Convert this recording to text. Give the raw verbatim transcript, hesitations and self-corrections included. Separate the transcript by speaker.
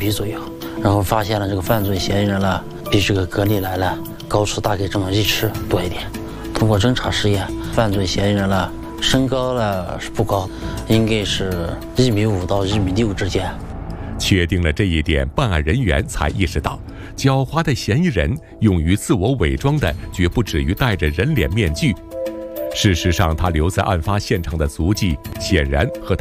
Speaker 1: 米左右，然后发现了这个犯罪嫌疑人呢比这个格里来了高出大概这么一尺多一点。通过侦查实验，犯罪嫌疑人呢身高呢是不高，应该是一米五到一米六之间。
Speaker 2: 确定了这一点，办案人员才意识到，狡猾的嫌疑人用于自我伪装的绝不止于戴着人脸面具。事实上，他留在案发现场的足迹显然和他